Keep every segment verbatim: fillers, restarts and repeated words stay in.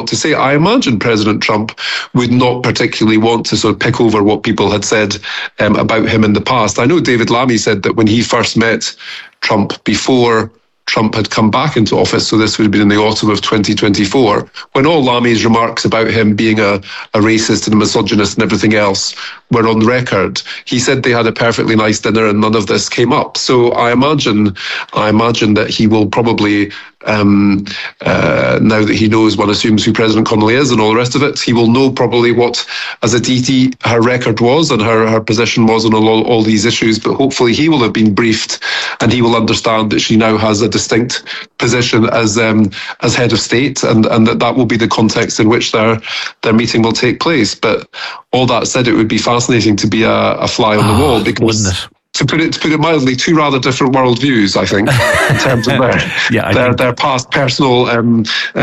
what to say. I imagine President Trump would not particularly want to sort of pick over what people had said um, about him in the past. I know David Lammy said that when he first met Trump before Trump had come back into office, so this would have been in the autumn of twenty twenty-four, when all Lammy's remarks about him being a, a racist and a misogynist and everything else were on record, he said they had a perfectly nice dinner and none of this came up. So I imagine, I imagine that he will probably, um, uh, now that he knows, one assumes who President Connolly is and all the rest of it, he will know probably what, as a D T, her record was and her, her position was on all, all these issues, but hopefully he will have been briefed and he will understand that she now has a distinct position as um, as head of state, and, and that that will be the context in which their their meeting will take place. But all that said, it would be fascinating to be a, a fly on the oh, wall, because to put it to put it mildly, two rather different worldviews, I think, in terms of their yeah, their, their past personal um, uh,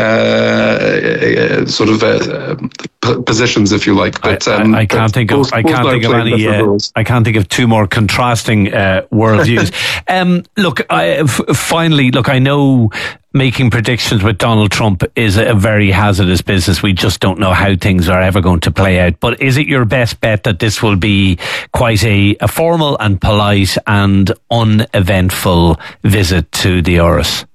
uh, sort of uh, uh, positions, if you like. But um, I, I, I can't think both, of I can't think of any. Uh, I can't think of two more contrasting uh, worldviews. um, look, I, f- finally, look, I know making predictions with Donald Trump is a very hazardous business. We just don't know how things are ever going to play out. But is it your best bet that this will be quite a, a formal and polite and uneventful visit to the Áras?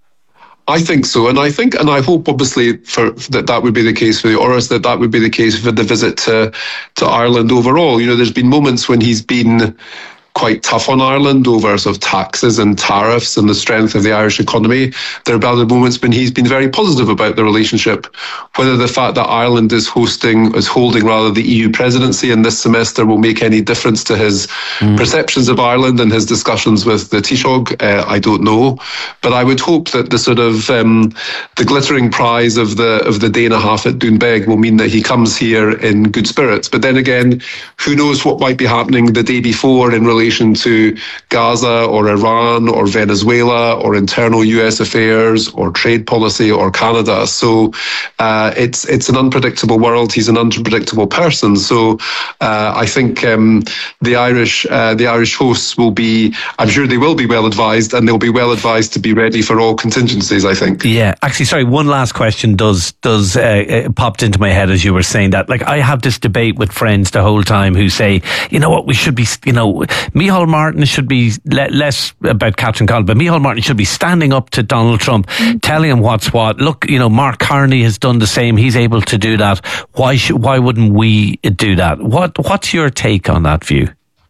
I think so, and I think, and I hope, obviously, for that that would be the case for the Áras, that that would be the case for the visit to to Ireland overall. You know, there's been moments when he's been quite tough on Ireland over sort of taxes and tariffs and the strength of the Irish economy. There have been other moments when he's been very positive about the relationship. Whether the fact that Ireland is hosting, is holding rather the E U presidency in this semester will make any difference to his mm. perceptions of Ireland and his discussions with the Taoiseach, uh, I don't know. But I would hope that the sort of um, the glittering prize of the of the day and a half at Doonbeg will mean that he comes here in good spirits. But then again, who knows what might be happening the day before in relation to Gaza or Iran or Venezuela or internal U S affairs or trade policy or Canada. So uh, it's it's an unpredictable world. He's an unpredictable person. So uh, I think um, the Irish uh, the Irish hosts will be, I'm sure they will be well advised, and they'll be well advised to be ready for all contingencies, I think. Yeah, actually, sorry, one last question does does uh, uh, popped into my head as you were saying that. Like, I have this debate with friends the whole time who say, you know what, we should be, you know, Micheál Martin should be le- less about Catherine Collins, but Micheál Martin should be standing up to Donald Trump, mm. telling him what's what. Look, you know, Mark Carney has done the same. He's able to do that. Why should, why wouldn't we do that? What What's your take on that view?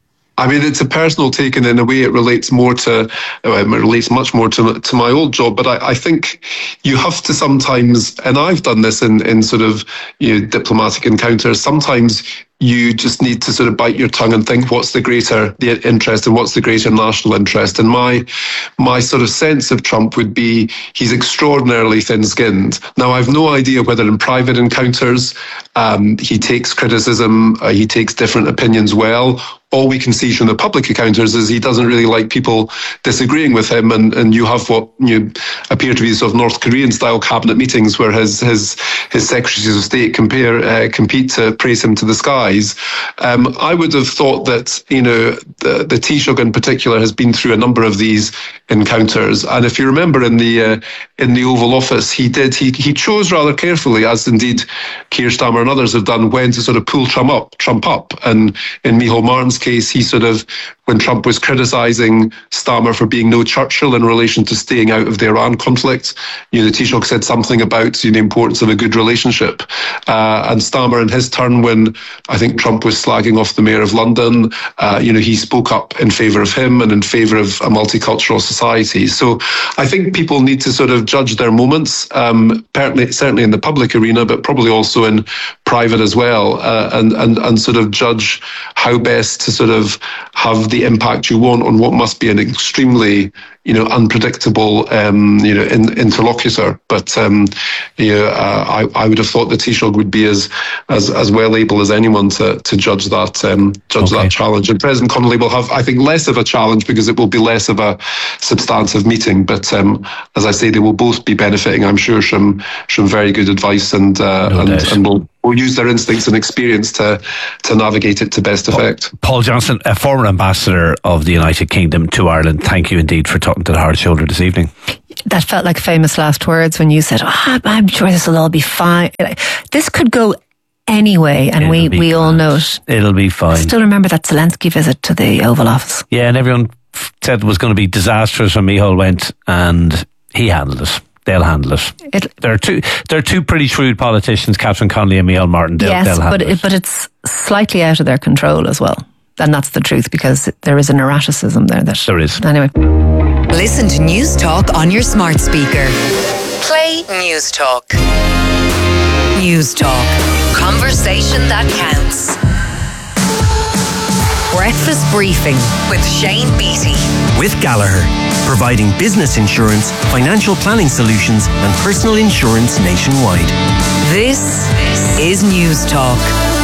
I mean, it's a personal take, and in a way it relates more to, uh, it relates much more to to my old job. But I, I think you have to sometimes, and I've done this in, in sort of, you know, diplomatic encounters, sometimes you just need to sort of bite your tongue and think what's the greater the interest and what's the greater national interest. And my my sort of sense of Trump would be he's extraordinarily thin-skinned. Now, I've no idea whether in private encounters um, he takes criticism, uh, he takes different opinions well. All we can see from the public encounters is he doesn't really like people disagreeing with him, and, and you have what you know, appear to be sort of North Korean style cabinet meetings where his his his secretaries of state compare uh, compete to praise him to the skies. Um, I would have thought that you know the the Taoiseach in particular has been through a number of these encounters, and if you remember in the uh, in the Oval Office, he did he he chose rather carefully, as indeed Keir Starmer and others have done, when to sort of pull Trump up, Trump up, and in Micheál Martin's case, he sort of, when Trump was criticising Starmer for being no Churchill in relation to staying out of the Iran conflict, you know, the Taoiseach said something about you know, the importance of a good relationship. Uh, and Starmer, in his turn, when I think Trump was slagging off the Mayor of London, uh, you know, he spoke up in favour of him and in favour of a multicultural society. So I think people need to sort of judge their moments, um, certainly in the public arena, but probably also in private as well, uh, and, and, and sort of judge how best to sort of have the impact you want on what must be an extremely, you know, unpredictable, um, you know, in, interlocutor. But um, you know, uh, I, I would have thought the Taoiseach would be as as as well able as anyone to to judge that um, judge okay. that challenge. And President Connolly will have, I think, less of a challenge because it will be less of a substantive meeting. But um, as I say, they will both be benefiting, I'm sure, from from very good advice, and uh, no and, and will. will use their instincts and experience to to navigate it to best effect. Paul Johnson, a former ambassador of the United Kingdom to Ireland, thank you indeed for talking to the Hard Shoulder this evening. that felt like famous last words when you said, oh, I'm sure this will all be fine. This could go anyway, and we, we all know it. It'll be fine. I still remember that Zelensky visit to the Oval Office. Yeah, and everyone said it was going to be disastrous when Micheál went, and he handled it. They'll handle it. it. There are two. There are two pretty shrewd politicians, Catherine Connolly and Micheál Martin. They'll, yes, they'll handle but it, it. but it's slightly out of their control as well. And that's the truth, because there is an erraticism there. That there is. Anyway. Listen to News Talk on your smart speaker. Play News Talk. News Talk. Conversation that counts. Breakfast Briefing with Shane Beattie. With Gallagher, providing business insurance, financial planning solutions and personal insurance nationwide. This is News Talk.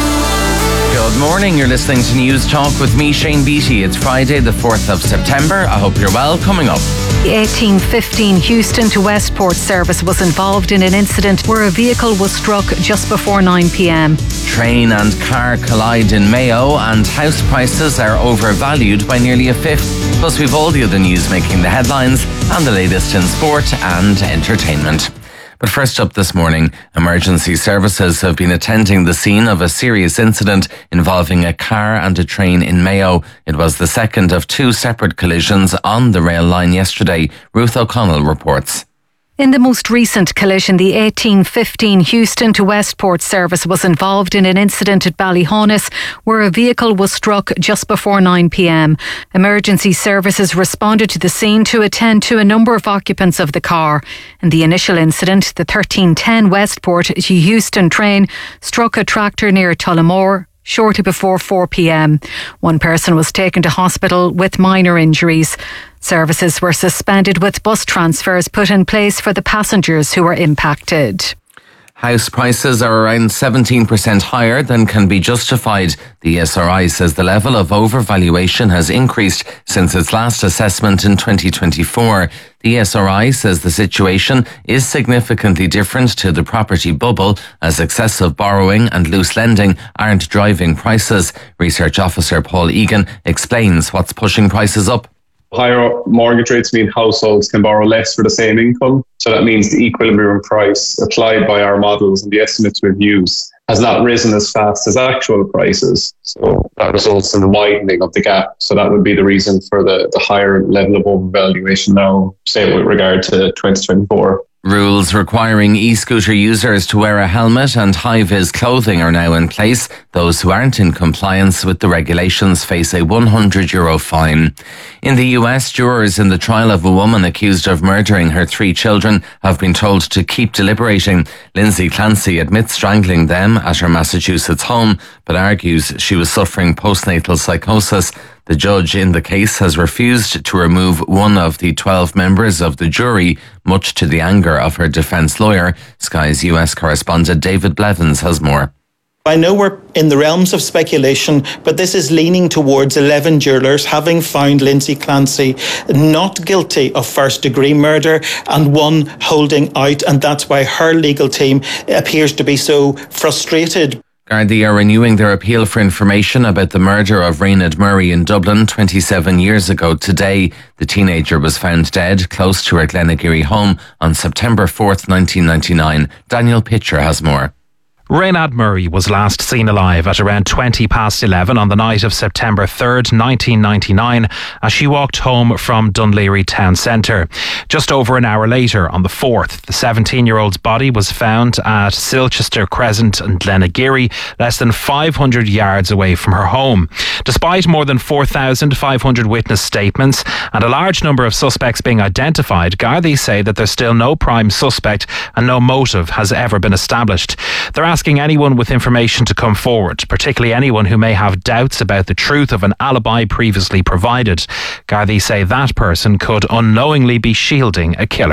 Good morning, you're listening to News Talk with me, Shane Beattie. It's Friday the fourth of September. I hope you're well. Coming up. The eighteen fifteen Houston to Westport service was involved in an incident where a vehicle was struck just before nine p.m. Train and car collide in Mayo, and house prices are overvalued by nearly a fifth. Plus, we've all the other news making the headlines and the latest in sport and entertainment. But first up this morning, emergency services have been attending the scene of a serious incident involving a car and a train in Mayo. It was the second of two separate collisions on the rail line yesterday. Ruth O'Connell reports. In the most recent collision, the eighteen fifteen Houston to Westport service was involved in an incident at Ballyhonus where a vehicle was struck just before nine p.m. Emergency services responded to the scene to attend to a number of occupants of the car. In the initial incident, the thirteen ten Westport to Houston train struck a tractor near Tullamore shortly before four p.m. One person was taken to hospital with minor injuries. Services were suspended with bus transfers put in place for the passengers who were impacted. House prices are around seventeen percent higher than can be justified. The E S R I says the level of overvaluation has increased since its last assessment in twenty twenty-four. The E S R I says the situation is significantly different to the property bubble, as excessive borrowing and loose lending aren't driving prices. Research officer Paul Egan explains what's pushing prices up. Higher mortgage rates mean households can borrow less for the same income. So that means the equilibrium price applied by our models and the estimates we've used has not risen as fast as actual prices. So that results in the widening of the gap. So that would be the reason for the, the higher level of overvaluation now, say with regard to twenty twenty-four. Rules requiring e-scooter users to wear a helmet and high-vis clothing are now in place. Those who aren't in compliance with the regulations face a one hundred euro fine. In the U S, jurors in the trial of a woman accused of murdering her three children have been told to keep deliberating. Lindsay Clancy admits strangling them at her Massachusetts home, but argues she was suffering postnatal psychosis. The judge in the case has refused to remove one of the twelve members of the jury, much to the anger of her defence lawyer. Sky's U S correspondent David Blevins has more. I know we're in the realms of speculation, but this is leaning towards eleven jurors having found Lindsay Clancy not guilty of first-degree murder and one holding out, and that's why her legal team appears to be so frustrated. Gardaí are renewing their appeal for information about the murder of Raynard Murray in Dublin twenty-seven years ago today. The teenager was found dead close to her Glenageary home on September fourth, nineteen ninety-nine. Daniel Pitcher has more. Raynard Murray was last seen alive at around twenty past eleven on the night of September third, nineteen ninety-nine, as she walked home from Dunleary town centre. Just over an hour later, on the fourth, the seventeen-year-old's body was found at Silchester Crescent in Glenageary, less than five hundred yards away from her home. Despite more than four thousand five hundred witness statements and a large number of suspects being identified, Gardaí say that there's still no prime suspect and no motive has ever been established. They're asking anyone with information to come forward, particularly anyone who may have doubts about the truth of an alibi previously provided. Gardaí say that person could unknowingly be shielding a killer.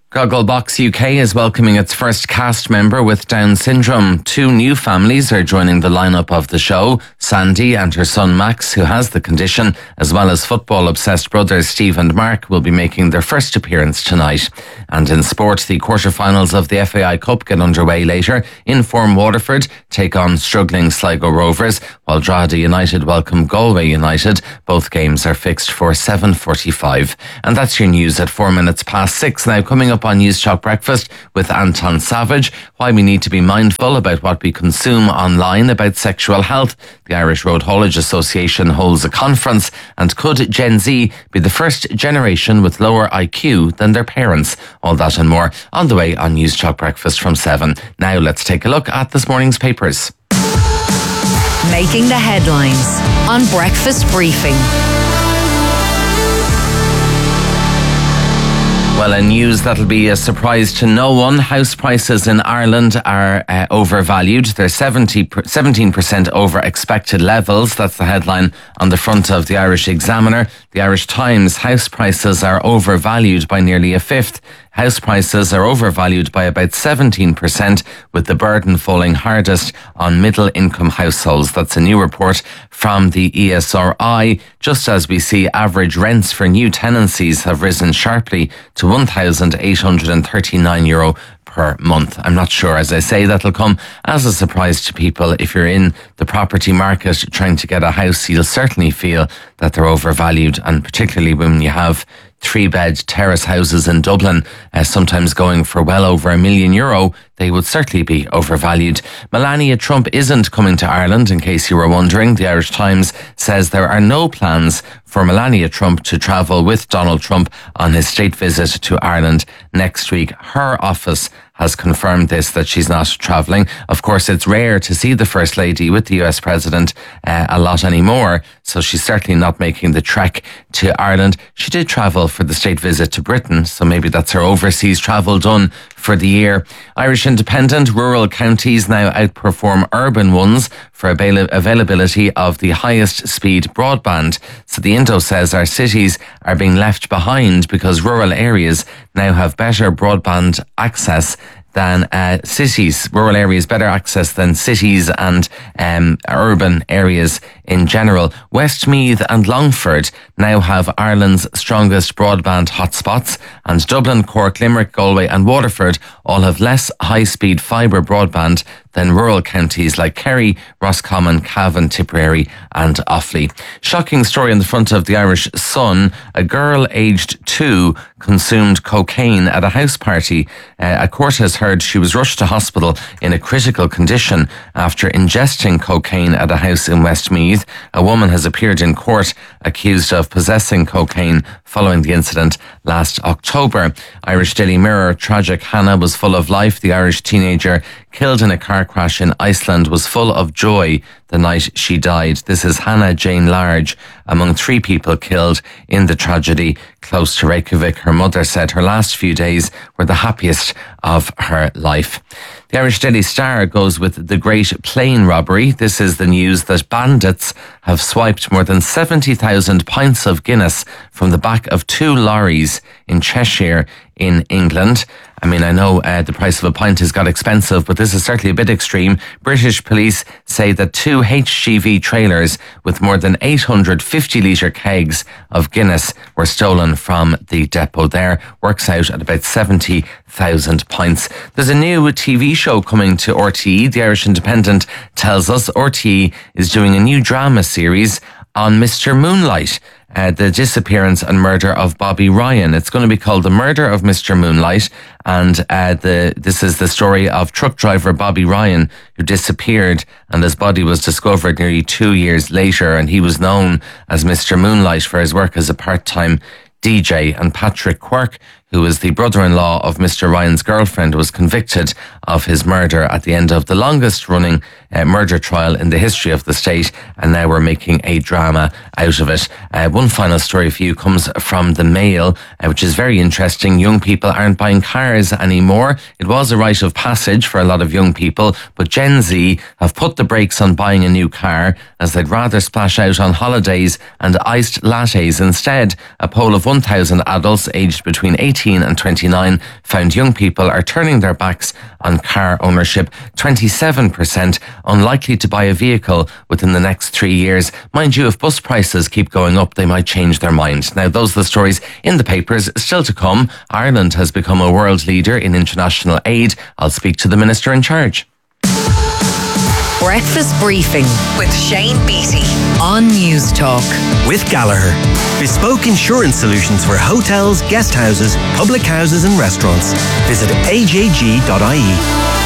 Gogglebox U K is welcoming its first cast member with Down syndrome. Two new families are joining the lineup of the show. Sandy and her son Max, who has the condition, as well as football-obsessed brothers Steve and Mark, will be making their first appearance tonight. And in sport, the quarter-finals of the F A I Cup get underway later. In-form Waterford take on struggling Sligo Rovers, while Drogheda United welcome Galway United. Both games are fixed for seven forty-five. And that's your news at four minutes past six. Now, coming up on News Talk Breakfast with Anton Savage, why we need to be mindful about what we consume online about sexual health. The Irish Road Haulage Association holds a conference, and could Gen Z be the first generation with lower I Q than their parents? All that and more on the way on News Talk Breakfast from seven. Now let's take a look at this morning's papers. Making the headlines on Breakfast Briefing. Well, in news that'll be a surprise to no one, house prices in Ireland are uh, overvalued. They're seventy, seventeen percent over expected levels. That's the headline on the front of the Irish Examiner. The Irish Times: house prices are overvalued by nearly a fifth. House prices are overvalued by about seventeen percent, with the burden falling hardest on middle-income households. That's a new report from the E S R I, just as we see average rents for new tenancies have risen sharply to one thousand eight hundred thirty-nine euro per month. I'm not sure, as I say, that'll come as a surprise to people. If you're in the property market trying to get a house, you'll certainly feel that they're overvalued, and particularly when you have three-bed terrace houses in Dublin, uh, sometimes going for well over a million euro, they would certainly be overvalued. Melania Trump isn't coming to Ireland, in case you were wondering. The Irish Times says there are no plans for Melania Trump to travel with Donald Trump on his state visit to Ireland next week. Her office has confirmed this, that she's not travelling. Of course, it's rare to see the First Lady with the U S President uh, a lot anymore, so she's certainly not making the trek to Ireland. She did travel for the state visit to Britain, so maybe that's her overseas travel done for the year. Irish Independent: rural counties now outperform urban ones for avail- availability of the highest speed broadband. So the Indo says our cities are being left behind because rural areas now have better broadband access than uh, cities, rural areas, better access than cities and um, urban areas in general. Westmeath and Longford now have Ireland's strongest broadband hotspots, and Dublin, Cork, Limerick, Galway and Waterford all have less high-speed fibre broadband than rural counties like Kerry, Roscommon, Cavan, Tipperary and Offaly. Shocking story on the front of the Irish Sun. A girl aged two consumed cocaine at a house party. Uh, a court has heard she was rushed to hospital in a critical condition after ingesting cocaine at a house in Westmeath. A woman has appeared in court accused of possessing cocaine following the incident last October. Irish Daily Mirror: tragic Hannah was full of life. The Irish teenager killed in a car crash in Iceland was full of joy the night she died. This is Hannah Jane Large, among three people killed in the tragedy close to Reykjavik. Her mother said her last few days were the happiest of her life. The Irish Daily Star goes with the great plane robbery. This is the news that bandits have swiped more than seventy thousand pints of Guinness from the back of two lorries in Cheshire in England. I mean, I know uh, the price of a pint has got expensive, but this is certainly a bit extreme. British police say that two H G V trailers with more than eight hundred fifty litre kegs of Guinness were stolen from the depot there. Works out at about seventy thousand pints. There's a new T V show coming to R T E. The Irish Independent tells us R T E is doing a new drama series on Mister Moonlight. Uh, the disappearance and murder of Bobby Ryan. It's going to be called The Murder of Mister Moonlight, and uh, the this is the story of truck driver Bobby Ryan, who disappeared and his body was discovered nearly two years later, and he was known as Mister Moonlight for his work as a part-time D J. And Patrick Quirk, who is the brother-in-law of Mister Ryan's girlfriend, was convicted of his murder at the end of the longest-running uh, murder trial in the history of the state, and now we're making a drama out of it. Uh, one final story for you comes from the Mail, uh, which is very interesting. Young people aren't buying cars anymore. It was a rite of passage for a lot of young people, but Gen Z have put the brakes on buying a new car, as they'd rather splash out on holidays and iced lattes instead. A poll of one thousand adults aged between eighteen eighteen and twenty-nine found young people are turning their backs on car ownership. twenty-seven percent unlikely to buy a vehicle within the next three years. Mind you, if bus prices keep going up, they might change their mind. Now, those are the stories in the papers. Still to come, Ireland has become a world leader in international aid. I'll speak to the minister in charge. Breakfast Briefing with Shane Beattie on News Talk. With Gallagher. Bespoke insurance solutions for hotels, guest houses, public houses and restaurants. Visit a j g dot i e.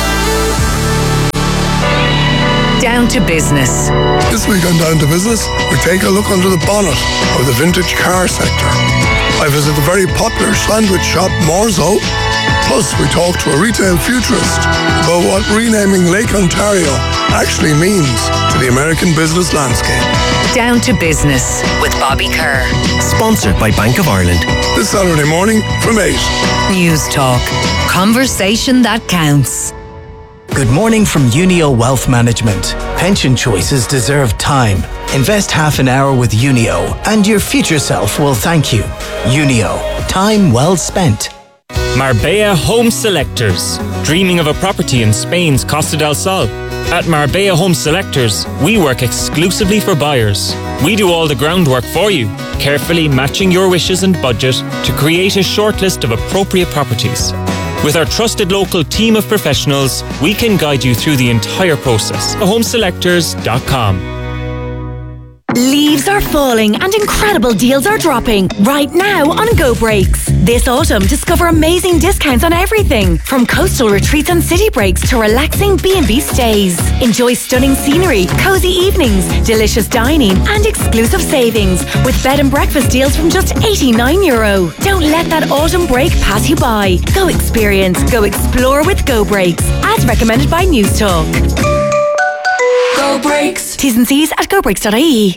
Down to business. This week on Down to Business, we take a look under the bonnet of the vintage car sector. I visit the very popular sandwich shop Morzo. Plus, we talk to a retail futurist about what renaming Lake Ontario actually means to the American business landscape. Down to Business with Bobby Kerr. Sponsored by Bank of Ireland. This Saturday morning from eight. News Talk. Conversation that counts. Good morning from Unio Wealth Management. Pension choices deserve time. Invest half an hour with Unio and your future self will thank you. Unio. Time well spent. Marbella Home Selectors. Dreaming of a property in Spain's Costa del Sol? At Marbella Home Selectors, we work exclusively for buyers. We do all the groundwork for you, carefully matching your wishes and budget to create a shortlist of appropriate properties. With our trusted local team of professionals, we can guide you through the entire process. home selectors dot com. Leaves are falling and incredible deals are dropping right now on Go Breaks. This autumn, discover amazing discounts on everything from coastal retreats and city breaks to relaxing B and B stays. Enjoy stunning scenery, cozy evenings, delicious dining and exclusive savings with bed and breakfast deals from just eighty-nine euro. Don't let that autumn break pass you by. Go experience, go explore with Go Breaks, as recommended by News Talk. Go Breaks. T's and C's at go breaks dot i e.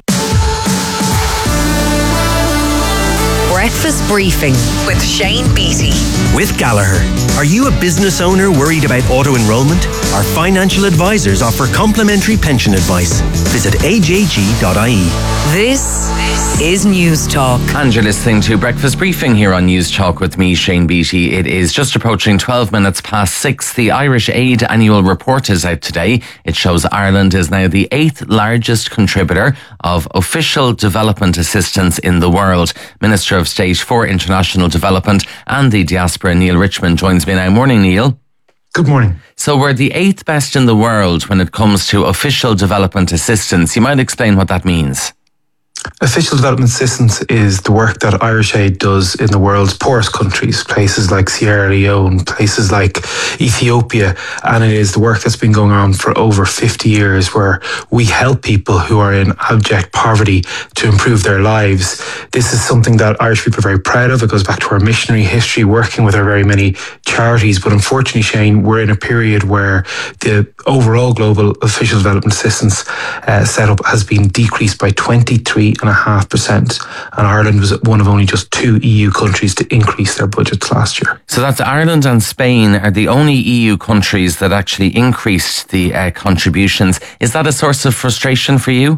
Breakfast Briefing with Shane Beattie. With Gallagher. Are you a business owner worried about auto-enrollment? Our financial advisors offer complimentary pension advice. Visit a j g dot i e. This is News Talk. And you're listening to Breakfast Briefing here on News Talk with me, Shane Beattie. It is just approaching twelve minutes past six. The Irish Aid Annual Report is out today. It shows Ireland is now the eighth largest contributor of official development assistance in the world. Minister of State for International Development and the Diaspora, Neil Richmond, joins me now. Morning, Neil. Good morning. So we're the eighth best in the world when it comes to official development assistance. You might explain what that means. Official development assistance is the work that Irish Aid does in the world's poorest countries, places like Sierra Leone, places like Ethiopia, and it is the work that's been going on for over fifty years where we help people who are in abject poverty to improve their lives. This is something that Irish people are very proud of. It goes back to our missionary history, working with our very many charities, but unfortunately, Shane, we're in a period where the overall global official development assistance uh, setup has been decreased by twenty-three and a half percent, and Ireland was one of only just two E U countries to increase their budgets last year. So that's Ireland and Spain are the only E U countries that actually increased the uh, contributions. Is that a source of frustration for you?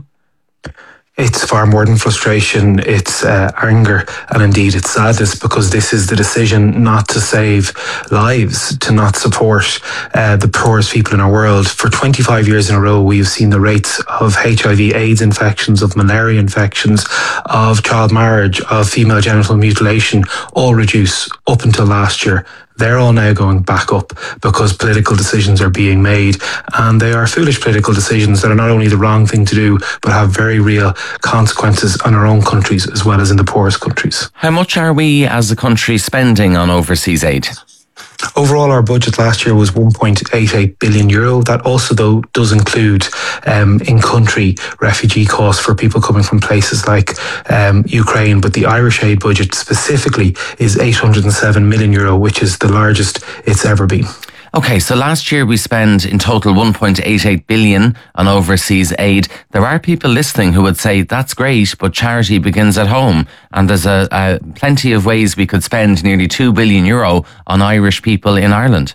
It's far more than frustration, it's uh, anger and indeed it's sadness, because this is the decision not to save lives, to not support uh, the poorest people in our world. For twenty-five years in a row, we've seen the rates of H I V AIDS infections, of malaria infections, of child marriage, of female genital mutilation all reduce up until last year. They're all now going back up because political decisions are being made, and they are foolish political decisions that are not only the wrong thing to do, but have very real consequences on our own countries as well as in the poorest countries. How much are we as a country spending on overseas aid? Overall, our budget last year was one point eight eight billion euro. That also, though, does include um, in-country refugee costs for people coming from places like um, Ukraine. But the Irish Aid budget specifically is eight hundred seven million euro, which is the largest it's ever been. Okay, so last year we spent in total one point eight eight billion on overseas aid. There are people listening who would say that's great, but charity begins at home, and there's a, a plenty of ways we could spend nearly two billion euro on Irish people in Ireland.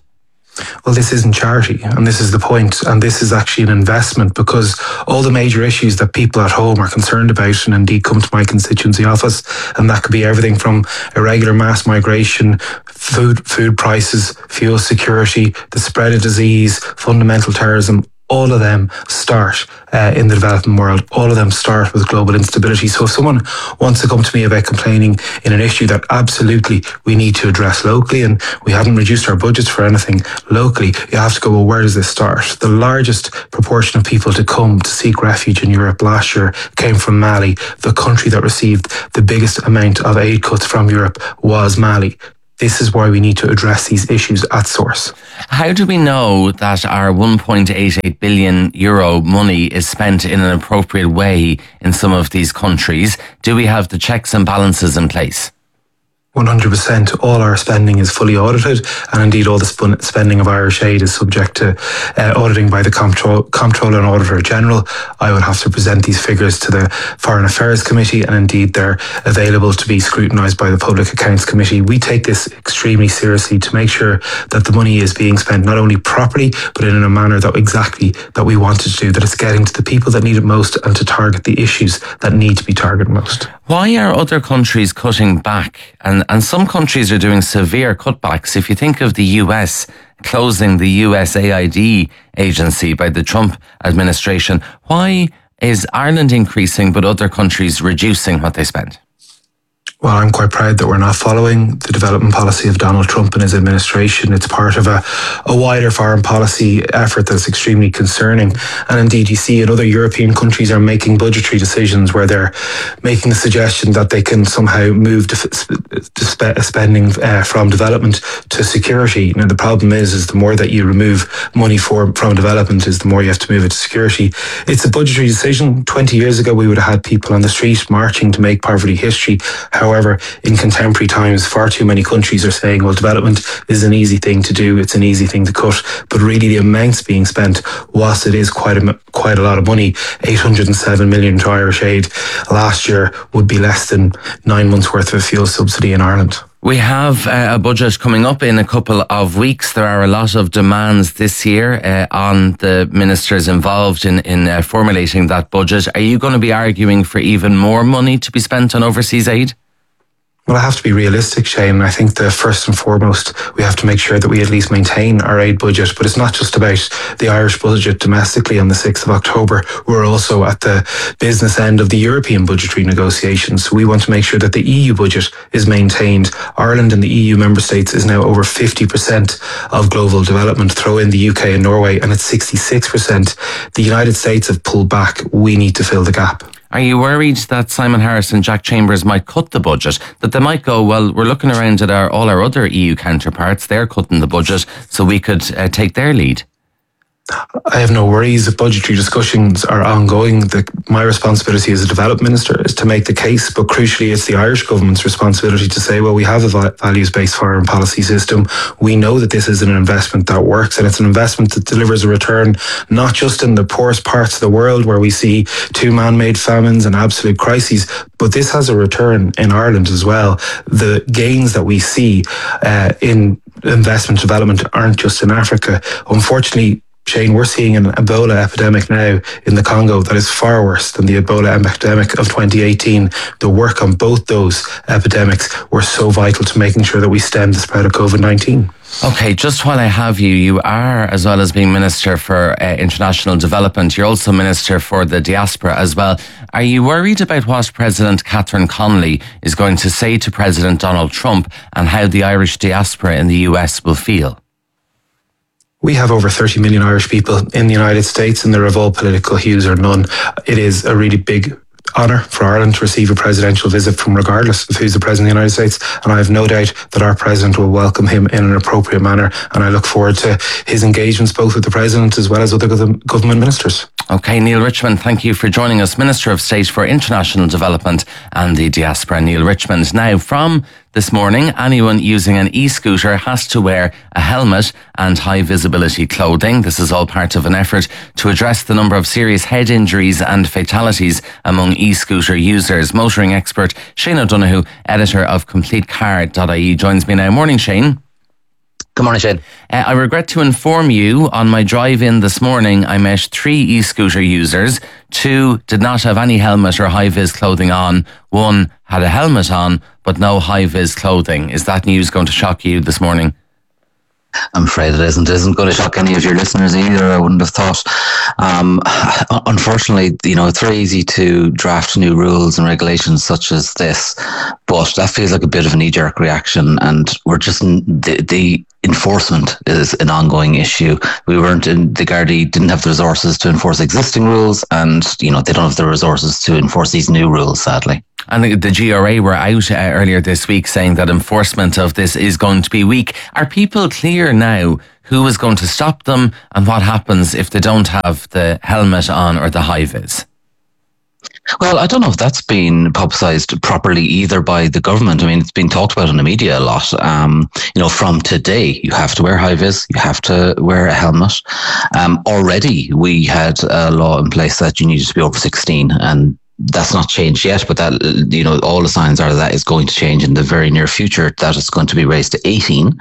Well, this isn't charity, and this is the point, and this is actually an investment, because all the major issues that people at home are concerned about and indeed come to my constituency office, and that could be everything from irregular mass migration, food food prices, fuel security, the spread of disease, fundamental terrorism. All of them start uh, in the developing world. All of them start with global instability. So if someone wants to come to me about complaining in an issue that absolutely we need to address locally, and we haven't reduced our budgets for anything locally, you have to go, well, where does this start? The largest proportion of people to come to seek refuge in Europe last year came from Mali. The country that received the biggest amount of aid cuts from Europe was Mali. This is why we need to address these issues at source. How do we know that our one point eight eight billion euro money is spent in an appropriate way in some of these countries? Do we have the checks and balances in place? one hundred percent. All our spending is fully audited, and indeed all the sp- spending of Irish aid is subject to uh, auditing by the Comptro- Comptroller and Auditor General. I would have to present these figures to the Foreign Affairs Committee, and indeed they're available to be scrutinised by the Public Accounts Committee. We take this extremely seriously to make sure that the money is being spent not only properly, but in a manner that exactly that we want it to do, that it's getting to the people that need it most and to target the issues that need to be targeted most. Why are other countries cutting back? And, and some countries are doing severe cutbacks. If you think of the U S closing the U S A I D agency by the Trump administration, why is Ireland increasing but other countries reducing what they spend? Well, I'm quite proud that we're not following the development policy of Donald Trump and his administration. It's part of a, a wider foreign policy effort that's extremely concerning. And indeed, you see in other European countries are making budgetary decisions where they're making the suggestion that they can somehow move to, to spe- spending uh, from development to security. Now, the problem is, is the more that you remove money for, from development is the more you have to move it to security. It's a budgetary decision. twenty years ago, we would have had people on the street marching to make poverty history. However, However, in contemporary times, far too many countries are saying, well, development is an easy thing to do, it's an easy thing to cut. But really the amounts being spent, whilst it is quite a, quite a lot of money, eight hundred seven million to Irish aid last year would be less than nine months worth of a fuel subsidy in Ireland. We have uh, a budget coming up in a couple of weeks. There are a lot of demands this year uh, on the ministers involved in, in uh, formulating that budget. Are you going to be arguing for even more money to be spent on overseas aid? Well, I have to be realistic, Shane. I think that first and foremost, we have to make sure that we at least maintain our aid budget. But it's not just about the Irish budget domestically on the sixth of October. We're also at the business end of the European budgetary negotiations. So we want to make sure that the E U budget is maintained. Ireland and the E U member states is now over fifty percent of global development. Throw in the U K and Norway, and it's sixty-six percent. The United States have pulled back. We need to fill the gap. Are you worried that Simon Harris and Jack Chambers might cut the budget? That they might go, well, we're looking around at our, all our other E U counterparts, they're cutting the budget, so we could uh, take their lead? I have no worries. The budgetary discussions are ongoing. The, my responsibility as a development minister is to make the case, but crucially it's the Irish government's responsibility to say, well, we have a values-based foreign policy system. We know that this is an investment that works, and it's an investment that delivers a return, not just in the poorest parts of the world where we see two man-made famines and absolute crises, but this has a return in Ireland as well. The gains that we see uh, in investment development aren't just in Africa. Unfortunately, Shane, we're seeing an Ebola epidemic now in the Congo that is far worse than the Ebola epidemic of twenty eighteen. The work on both those epidemics were so vital to making sure that we stem the spread of COVID nineteen. Okay, just while I have you, you are, as well as being Minister for uh, International Development, you're also Minister for the Diaspora as well. Are you worried about what President Catherine Connolly is going to say to President Donald Trump and how the Irish diaspora in the U S will feel? We have over thirty million Irish people in the United States, and they're of all political hues or none. It is a really big honour for Ireland to receive a presidential visit from regardless of who's the President of the United States, and I have no doubt that our President will welcome him in an appropriate manner, and I look forward to his engagements both with the President as well as other government ministers. Okay, Neil Richmond, thank you for joining us, Minister of State for International Development and the Diaspora. Neil Richmond. Now, from this morning, anyone using an e-scooter has to wear a helmet and high visibility clothing. This is all part of an effort to address the number of serious head injuries and fatalities among e-scooter users. Motoring expert Shane O'Donoghue, editor of complete car dot I E, joins me now. Morning, Shane. Good morning, Shane. Uh, I regret to inform you, on my drive in this morning, I met three e-scooter users. Two did not have any helmet or high-vis clothing on. One had a helmet on, but no high-vis clothing. Is that news going to shock you this morning? I'm afraid it isn't. It isn't going to shock any of your listeners either, I wouldn't have thought. Um, unfortunately, you know, it's very easy to draft new rules and regulations such as this, but that feels like a bit of a knee-jerk reaction, and we're just, the, the enforcement is an ongoing issue. We weren't in, the Gardaí didn't have the resources to enforce existing rules, and, you know, they don't have the resources to enforce these new rules, sadly. And the, the G R A were out uh, earlier this week saying that enforcement of this is going to be weak. Are people clear now who is going to stop them and what happens if they don't have the helmet on or the high-vis? Well, I don't know if that's been publicised properly either by the government. I mean, it's been talked about in the media a lot. Um, you know, from today, you have to wear high-vis, you have to wear a helmet. Um, already, we had a law in place that you needed to be over sixteen, and that's not changed yet, but that, you know, all the signs are that is going to change in the very near future, that it's going to be raised to eighteen.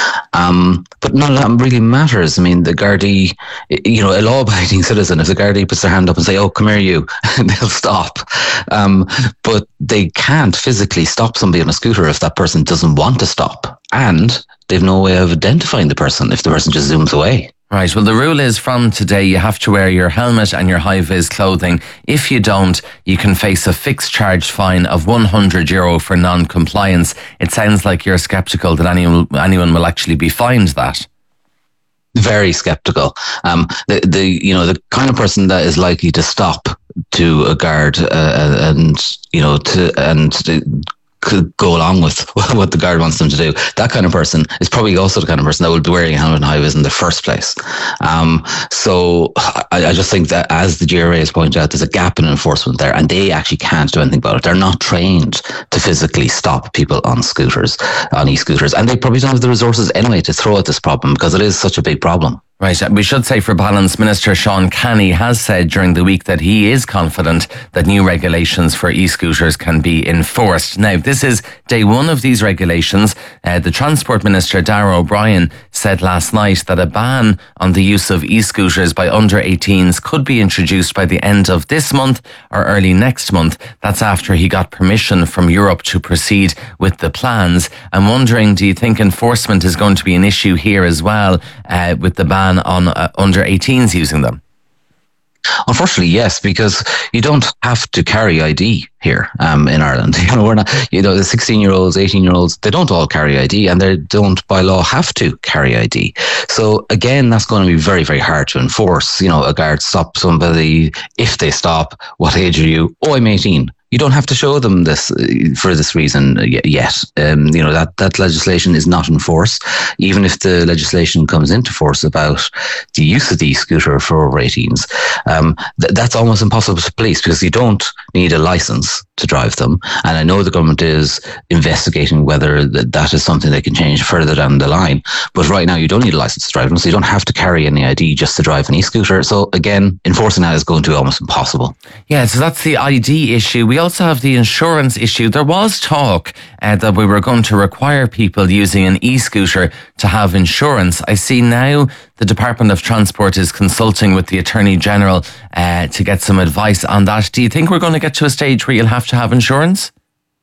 Um, but none of that really matters. I mean, the Gardaí, you know, a law-abiding citizen, if the Gardaí puts their hand up and say, oh, come here, you, they'll stop. Um, but they can't physically stop somebody on a scooter if that person doesn't want to stop. And they've no way of identifying the person if the person just zooms away. Right. Well, the rule is from today you have to wear your helmet and your high-vis clothing. If you don't, you can face a fixed charge fine of one hundred euro for non-compliance. It sounds like you're sceptical that anyone, anyone will actually be fined that. Very sceptical. Um, the, the, you know, the kind of person that is likely to stop to a guard uh, and, you know, to, and to, could go along with what the guard wants them to do. That kind of person is probably also the kind of person that would be wearing a helmet and high-vis in the first place. Um, so I, I just think that, as the G R A has pointed out, there's a gap in enforcement there, and they actually can't do anything about it. They're not trained to physically stop people on scooters, on e-scooters, and they probably don't have the resources anyway to throw at this problem because it is such a big problem. Right. We should say for balance, Minister Sean Canny has said during the week that he is confident that new regulations for e-scooters can be enforced. Now, this is day one of these regulations. Uh, the Transport Minister, Darragh O'Brien, said last night that a ban on the use of e-scooters by under eighteens could be introduced by the end of this month or early next month. That's after he got permission from Europe to proceed with the plans. I'm wondering, do you think enforcement is going to be an issue here as well uh, with the ban on uh, under eighteens using them? Unfortunately, yes, because you don't have to carry I D here um, in Ireland. You know, we're not. You know, the sixteen-year-olds, eighteen-year-olds, they don't all carry I D, and they don't, by law, have to carry I D. So again, that's going to be very, very hard to enforce. You know, a guard stops somebody. If they stop, what age are you? Oh, I'm eighteen. You don't have to show them this for this reason yet. Um, you know, that, that legislation is not in force. Even if the legislation comes into force about the use of the e-scooter for over eighteens, um, th- that's almost impossible to police because you don't need a license to drive them. And I know the government is investigating whether th- that is something they can change further down the line. But right now, you don't need a license to drive them, so you don't have to carry any I D just to drive an e-scooter. So again, enforcing that is going to be almost impossible. Yeah, so that's the I D issue. We also have the insurance issue. There was talk uh, that we were going to require people using an e-scooter to have insurance. I see now the Department of Transport is consulting with the Attorney General uh, to get some advice on that. Do you think we're going to get to a stage where you'll have to have insurance?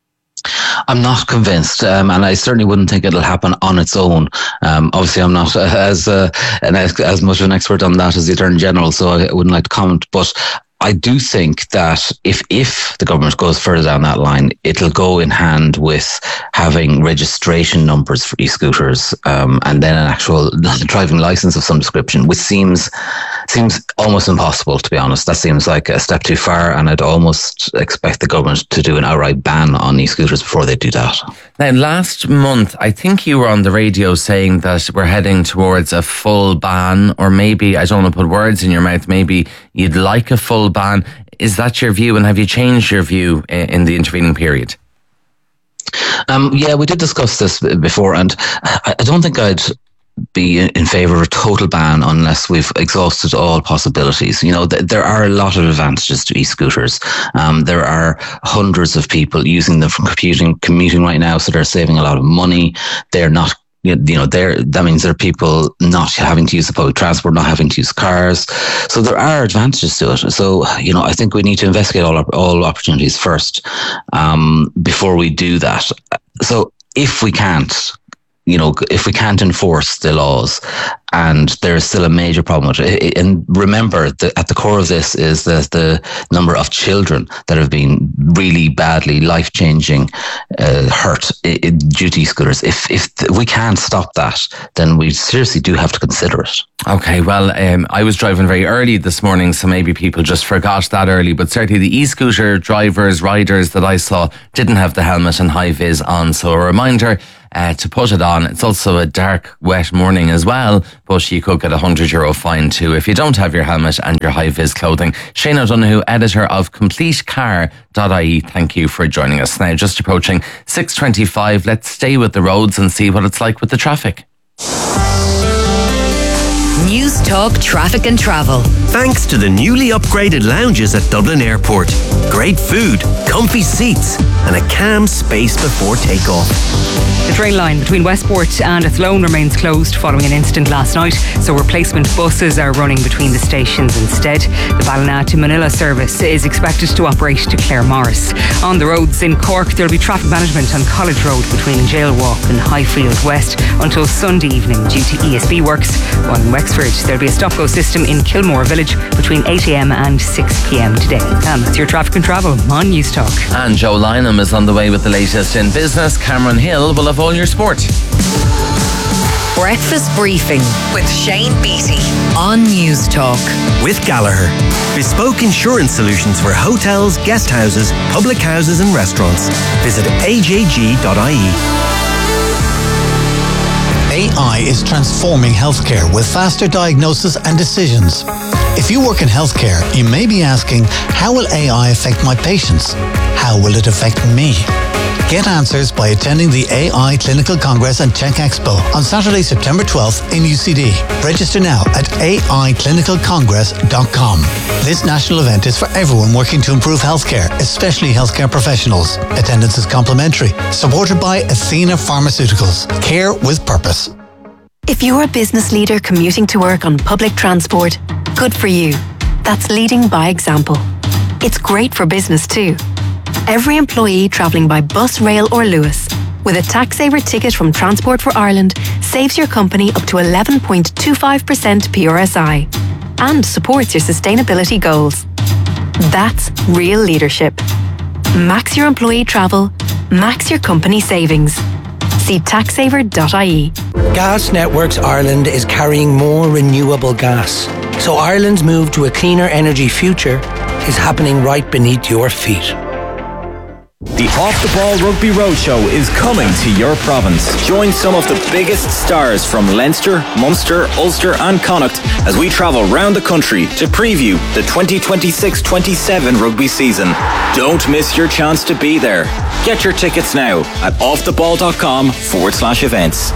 I'm not convinced, um, and I certainly wouldn't think it'll happen on its own. Um, obviously, I'm not uh, as uh, an, as much of an expert on that as the Attorney General, so I wouldn't like to comment, but I do think that if, if the government goes further down that line, it'll go in hand with having registration numbers for e-scooters um, and then an actual driving license of some description, which seems seems almost impossible, to be honest. That seems like a step too far, and I'd almost expect the government to do an outright ban on e-scooters before they do that. Now, last month, I think you were on the radio saying that we're heading towards a full ban, or maybe, I don't want to put words in your mouth, maybe you'd like a full ban. Is that your view, and have you changed your view in the intervening period? Um, yeah, we did discuss this before, and I don't think I'd be in favour of a total ban unless we've exhausted all possibilities. You know, th- there are a lot of advantages to e-scooters. Um, there are hundreds of people using them for commuting, commuting right now, so they're saving a lot of money. They're not you know, there, that means there are people not having to use the public transport, not having to use cars. So there are advantages to it. So, you know, I think we need to investigate all, all opportunities first, um, before we do that. So if we can't, you know, if we can't enforce the laws, and there's still a major problem with it. And remember, the, at the core of this is the, the number of children that have been really badly, life-changing, uh, hurt in, due to e-scooters. If, if we can't stop that, then we seriously do have to consider it. Okay, well, um, I was driving very early this morning, so maybe people just forgot that early, but certainly the e-scooter drivers, riders that I saw didn't have the helmet and high vis on. So a reminder uh, to put it on. It's also a dark, wet morning as well, but you could get a one hundred euro fine too if you don't have your helmet and your high vis clothing. Shane O'Donoghue, editor of complete car dot I E, thank you for joining us. Now, just approaching six twenty-five, let's stay with the roads and see what it's like with the traffic. News Talk Traffic and Travel. Thanks to the newly upgraded lounges at Dublin Airport. Great food, comfy seats, and a calm space before takeoff. The train line between Westport and Athlone remains closed following an incident last night, so replacement buses are running between the stations instead. The Ballina to Manila service is expected to operate to Claremorris. On the roads in Cork, there will be traffic management on College Road between Jail Walk and Highfield West until Sunday evening due to E S B works, while in Wexford there will be a stop-go system in Kilmore Village between eight a m and six p m today. And that's your traffic and travel on News Talk. And Joe Lynham is on the way with the latest in business. Cameron Hill will have all your sport. Breakfast Briefing with Shane Beattie on News Talk. With Gallagher. Bespoke insurance solutions for hotels, guest houses, public houses and restaurants. Visit A J G dot I E. A I is transforming healthcare with faster diagnosis and decisions. If you work in healthcare, you may be asking, how will A I affect my patients? How will it affect me? Get answers by attending the A I Clinical Congress and Tech Expo on Saturday, September twelfth in U C D. Register now at A I clinical congress dot com. This national event is for everyone working to improve healthcare, especially healthcare professionals. Attendance is complimentary. Supported by Athena Pharmaceuticals. Care with purpose. If you're a business leader commuting to work on public transport, good for you. That's leading by example. It's great for business too. Every employee travelling by bus, rail or Lewis with a tax saver ticket from Transport for Ireland saves your company up to eleven point two five percent P R S I and supports your sustainability goals. That's real leadership. Max your employee travel, max your company savings. See tax saver dot I E. Gas Networks Ireland is carrying more renewable gas. So Ireland's move to a cleaner energy future is happening right beneath your feet. The Off the Ball Rugby Roadshow is coming to your province. Join some of the biggest stars from Leinster, Munster, Ulster and Connacht as we travel round the country to preview the twenty twenty-six twenty-seven rugby season. Don't miss your chance to be there. Get your tickets now at offtheball.com forward slash events.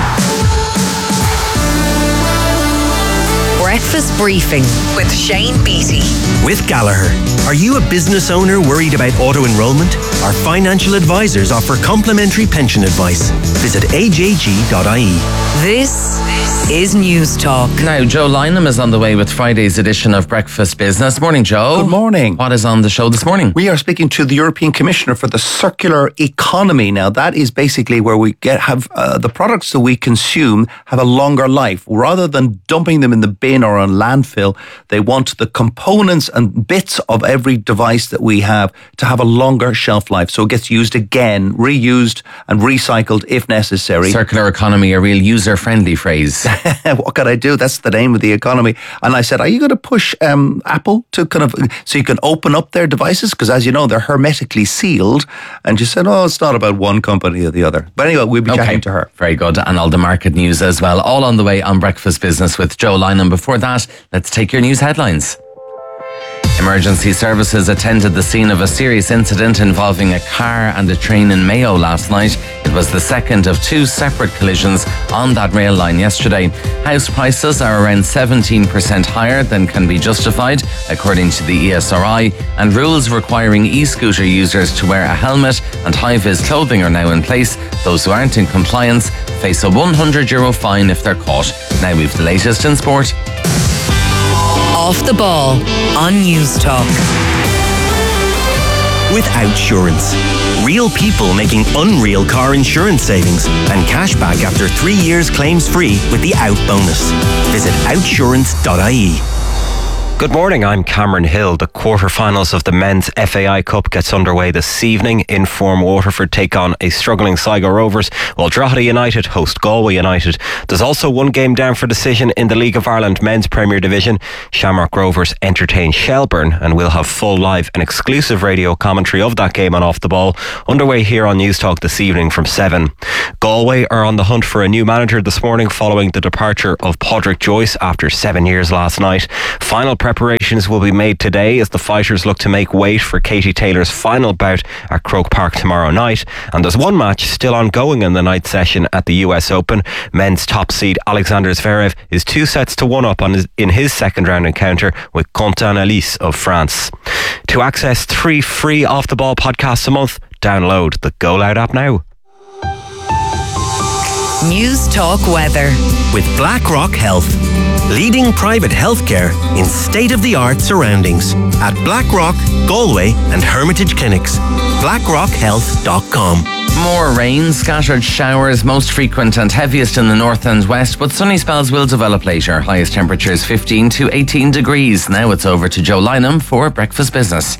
Breakfast Briefing with Shane Beattie. With Gallagher. Are you a business owner worried about auto enrolment? Our financial advisors offer complimentary pension advice. Visit A J G dot I E. This is News Talk. Now, Joe Lynham is on the way with Friday's edition of Breakfast Business. Morning, Joe. Good morning. What is on the show this morning? We are speaking to the European Commissioner for the Circular Economy. Now, that is basically where we get have uh, the products that we consume have a longer life. Rather than dumping them in the bin or on landfill, they want the components and bits of every device that we have to have a longer shelf life. So it gets used again, reused and recycled if necessary. Circular economy, a real user-friendly phrase. What can I do? That's the name of the economy. And I said, are you going to push um, Apple to kind of, so you can open up their devices? Because as you know, they're hermetically sealed. And she said, oh, it's not about one company or the other. But anyway, we'll be okay. chatting to her. Very good. And all the market news as well. All on the way on Breakfast Business with Joe Lynham. Before that, let's take your news headlines. Emergency services attended the scene of a serious incident involving a car and a train in Mayo last night. It was was the second of two separate collisions on that rail line yesterday. House prices are around seventeen percent higher than can be justified, according to the E S R I, and rules requiring e-scooter users to wear a helmet and high-vis clothing are now in place. Those who aren't in compliance face a one hundred euro fine if they're caught. Now we've the latest in sport. Off the Ball on News Talk. With Outsurance. Real people making unreal car insurance savings and cash back after three years claims free with the Out bonus. Visit outsurance dot I E. Good morning, I'm Cameron Hill. The quarterfinals of the Men's F A I Cup gets underway this evening. In form Waterford take on a struggling Sligo Rovers, while Drogheda United host Galway United. There's also one game down for decision in the League of Ireland Men's Premier Division. Shamrock Rovers entertain Shelburne, and we'll have full live and exclusive radio commentary of that game on Off the Ball, underway here on News Talk this evening from seven. Galway are on the hunt for a new manager this morning following the departure of Padraig Joyce after seven years last night. Final preparations will be made today as the fighters look to make weight for Katie Taylor's final bout at Croke Park tomorrow night. And there's one match still ongoing in the night session at the U S Open. Men's top seed Alexander Zverev is two sets to one up on his, in his second round encounter with Quentin Elise of France. To access three free Off the Ball podcasts a month, download the Go Loud app now. News Talk weather. With BlackRock Health. Leading private healthcare in state-of-the-art surroundings at BlackRock, Galway and Hermitage Clinics. blackrock health dot com. More rain, scattered showers, most frequent and heaviest in the north and west, but sunny spells will develop later. Highest temperatures fifteen to eighteen degrees. Now it's over to Joe Lynham for Breakfast Business.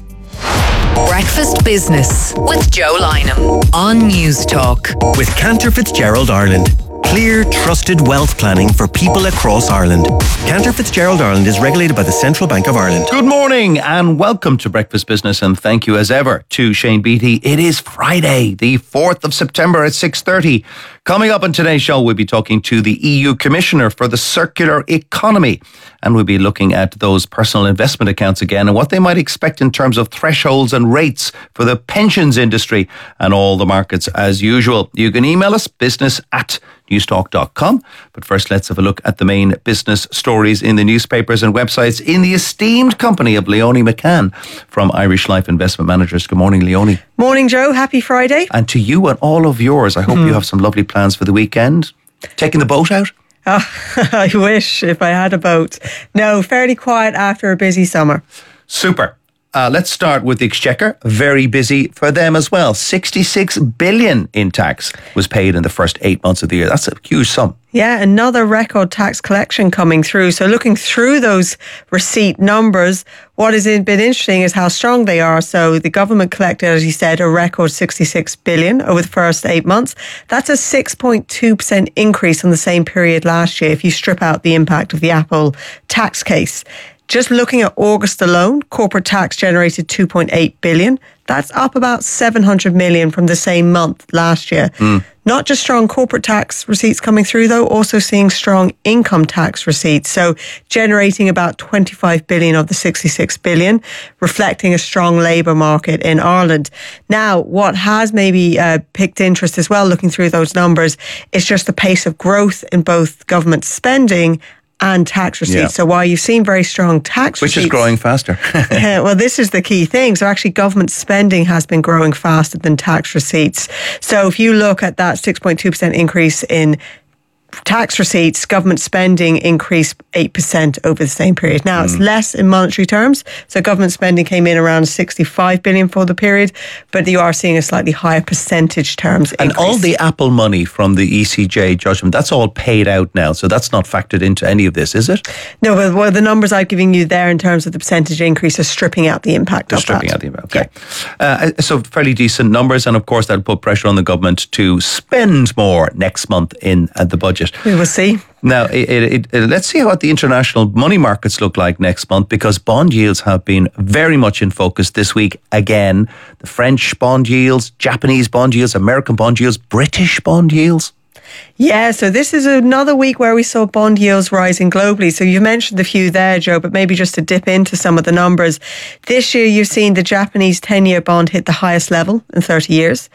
Breakfast Business with Joe Lynham on News Talk. With Cantor Fitzgerald Ireland. Clear, trusted wealth planning for people across Ireland. Cantor Fitzgerald Ireland is regulated by the Central Bank of Ireland. Good morning and welcome to Breakfast Business, and thank you as ever to Shane Beatty. It is Friday, the fourth of September at six thirty. Coming up on today's show, we'll be talking to the E U Commissioner for the Circular Economy, and we'll be looking at those personal investment accounts again and what they might expect in terms of thresholds and rates for the pensions industry and all the markets as usual. You can email us, business at newstalk dot com. But first, let's have a look at the main business stories in the newspapers and websites in the esteemed company of Leonie McCann from Irish Life Investment Managers. Good morning, Leonie. Morning, Joe. Happy Friday. And to you and all of yours, I hope mm. you have some lovely plans for the weekend. Taking the boat out? Oh, I wish if I had a boat. No, fairly quiet after a busy summer. Super. Uh, let's start with the Exchequer. Very busy for them as well. sixty-six billion in tax was paid in the first eight months of the year. That's a huge sum. Yeah, another record tax collection coming through. So looking through those receipt numbers, what has been interesting is how strong they are. So the government collected, as you said, a record sixty-six billion over the first eight months. That's a six point two percent increase on the same period last year if you strip out the impact of the Apple tax case. Just looking at August alone, corporate tax generated two point eight billion. That's up about seven hundred million from the same month last year. Mm. Not just strong corporate tax receipts coming through, though, also seeing strong income tax receipts. So generating about twenty-five billion of the sixty-six billion, reflecting a strong labour market in Ireland. Now, what has maybe uh, piqued interest as well, looking through those numbers, is just the pace of growth in both government spending and tax receipts. Yeah. So while you've seen very strong tax Which receipts... Which is growing faster. yeah, well, this is the key thing. So actually government spending has been growing faster than tax receipts. So if you look at that six point two percent increase in tax receipts, government spending increased eight percent over the same period. Now, mm. it's less in monetary terms. So government spending came in around sixty-five billion for the period, but you are seeing a slightly higher percentage terms And increase. all the Apple money from the E C J judgment, that's all paid out now. So that's not factored into any of this, is it? No, but well, the numbers I've given you there in terms of the percentage increase are stripping out the impact They're of stripping that. out the impact, okay. Yeah. Uh, so fairly decent numbers, and of course that'll put pressure on the government to spend more next month in uh, the budget. We will see. Now, it, it, it, let's see what the international money markets look like next month, because bond yields have been very much in focus this week again. The French bond yields, Japanese bond yields, American bond yields, British bond yields. Yeah, so this is another week where we saw bond yields rising globally. So you mentioned a few there, Joe, but maybe just to dip into some of the numbers. This year, you've seen the Japanese ten-year bond hit the highest level in thirty years.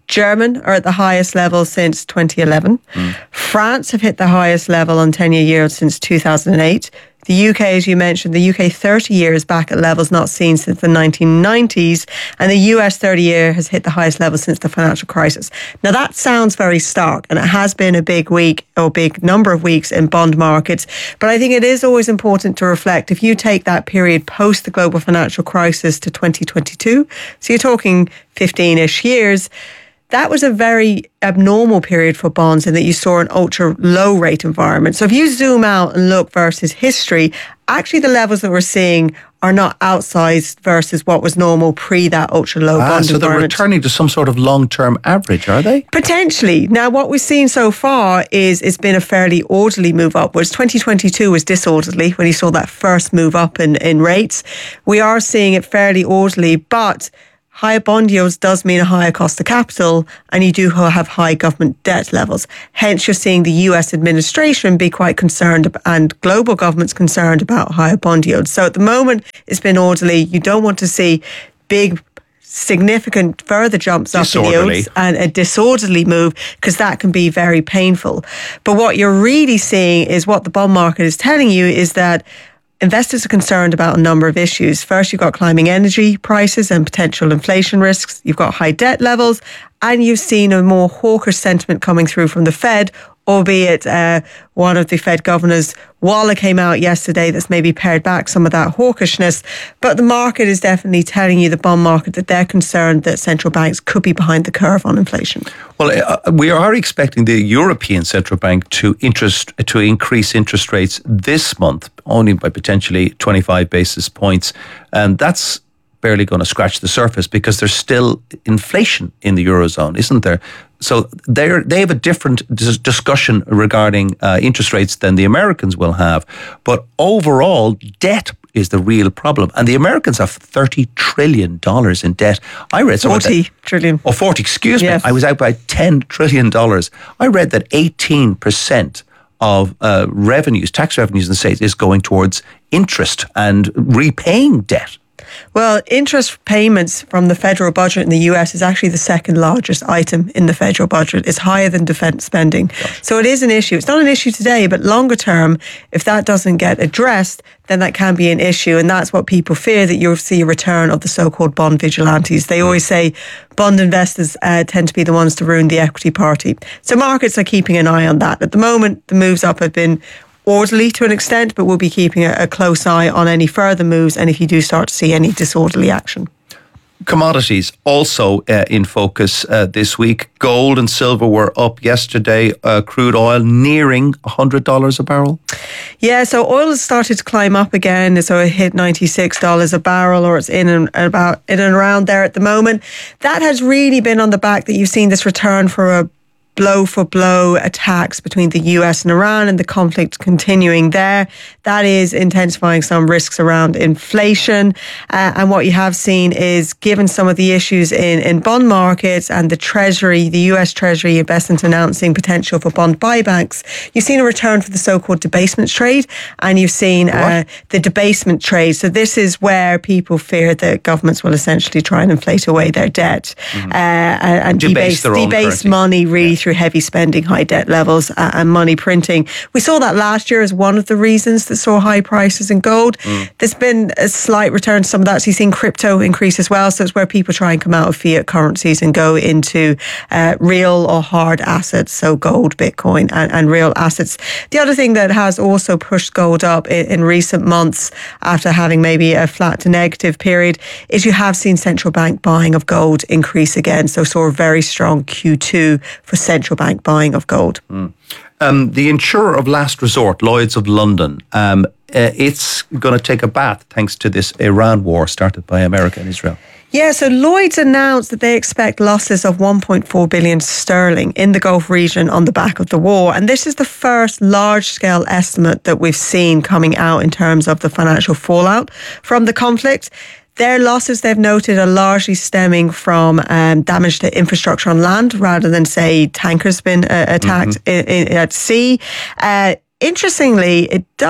German are at the highest level since twenty eleven. Mm. France have hit the highest level on ten-year yield since two thousand eight. The U K, as you mentioned, the U K thirty year is back at levels not seen since the nineteen nineties, and the U S thirty year has hit the highest level since the financial crisis. Now that sounds very stark, and it has been a big week or big number of weeks in bond markets, but I think it is always important to reflect. If you take that period post the global financial crisis to twenty twenty-two, so you're talking fifteen-ish years, that was a very abnormal period for bonds in that you saw an ultra low rate environment. So if you zoom out and look versus history, actually the levels that we're seeing are not outsized versus what was normal pre that ultra low ah, bond so environment. So they're returning to some sort of long-term average, are they? Potentially. Now, what we've seen so far is it's been a fairly orderly move upwards. twenty twenty-two was disorderly when you saw that first move up in, in rates. We are seeing it fairly orderly, but higher bond yields does mean a higher cost of capital, and you do have high government debt levels. Hence, you're seeing the U S administration be quite concerned and global governments concerned about higher bond yields. So at the moment, it's been orderly. You don't want to see big, significant further jumps up in yields and a disorderly move, because that can be very painful. But what you're really seeing is what the bond market is telling you is that investors are concerned about a number of issues. First, you've got climbing energy prices and potential inflation risks. You've got high debt levels, and you've seen a more hawkish sentiment coming through from the Fed, albeit uh, one of the Fed governors, Waller, came out yesterday that's maybe pared back some of that hawkishness. But the market is definitely telling you, the bond market, that they're concerned that central banks could be behind the curve on inflation. Well, uh, we are expecting the European Central Bank to interest to increase interest rates this month, only by potentially twenty-five basis points. And that's barely going to scratch the surface, because there's still inflation in the Eurozone, isn't there? So they they have a different dis- discussion regarding uh, interest rates than the Americans will have. But overall, debt is the real problem. And the Americans have thirty trillion dollars in debt. I read some forty trillion. Oh, forty, excuse yes. me. I was out by ten trillion dollars. I read that eighteen percent of uh, revenues, tax revenues in the States, is going towards interest and repaying debt. Well, interest payments from the federal budget in the U S is actually the second largest item in the federal budget. It's higher than defence spending. Gosh. So it is an issue. It's not an issue today, but longer term, if that doesn't get addressed, then that can be an issue. And that's what people fear, that you'll see a return of the so-called bond vigilantes. They always say bond investors uh, tend to be the ones to ruin the equity party. So markets are keeping an eye on that. At the moment, the moves up have been orderly to an extent, but we'll be keeping a, a close eye on any further moves, and if you do start to see any disorderly action. Commodities also uh, in focus uh, this week. Gold and silver were up yesterday. Uh, crude oil nearing one hundred dollars a barrel. Yeah, so oil has started to climb up again. So it hit ninety-six dollars a barrel, or it's in and about in and around there at the moment. That has really been on the back that you've seen this return for a blow for blow attacks between the U S and Iran, and the conflict continuing there. That is intensifying some risks around inflation. Uh, and what you have seen is, given some of the issues in, in bond markets and the Treasury, the U S Treasury investment announcing potential for bond buybacks, you've seen a return for the so-called debasement trade, and you've seen uh, the debasement trade. So this is where people fear that governments will essentially try and inflate away their debt mm-hmm. uh, and debase, debase, debase money really yeah. through heavy spending, high debt levels uh, and money printing. We saw that last year as one of the reasons that saw high prices in gold. Mm. There's been a slight return to some of that. So you've seen crypto increase as well. So it's where people try and come out of fiat currencies and go into uh, real or hard assets. So gold, Bitcoin and, and real assets. The other thing that has also pushed gold up in, in recent months, after having maybe a flat to negative period, is you have seen central bank buying of gold increase again. So saw a very strong Q two for central bank buying of gold. Mm. Um, the insurer of last resort, Lloyd's of London, um, uh, it's going to take a bath thanks to this Iran war started by America and Israel. Yeah, so Lloyd's announced that they expect losses of one point four billion sterling in the Gulf region on the back of the war. And this is the first large-scale estimate that we've seen coming out in terms of the financial fallout from the conflict. Their losses, they've noted, are largely stemming from um, damage to infrastructure on land rather than, say, tankers been uh, attacked mm-hmm. in, in, at sea. Uh, interestingly, it does